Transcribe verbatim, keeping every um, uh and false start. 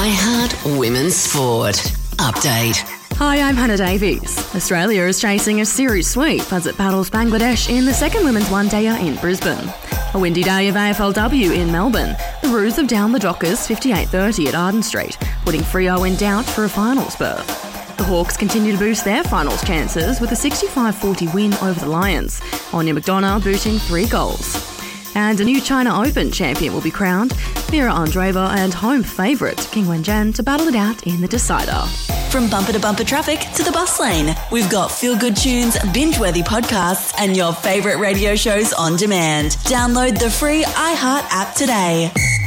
iHeart Women's Sport. Update. Hi, I'm Hannah Davies. Australia is chasing a series sweep as it battles Bangladesh in the second women's one-dayer in Brisbane. A windy day of A F L W in Melbourne. The Roos have downed the Dockers fifty-eight thirty at Arden Street, putting Freo in doubt for a finals berth. The Hawks continue to boost their finals chances with a sixty-five forty win over the Lions, Anya McDonough booting three goals. And a new China Open champion will be crowned, Vera Andreeva and home favourite King Wenjian to battle it out in the decider. From bumper to bumper traffic to the bus lane, we've got feel-good tunes, binge-worthy podcasts and your favourite radio shows on demand. Download the free iHeart app today.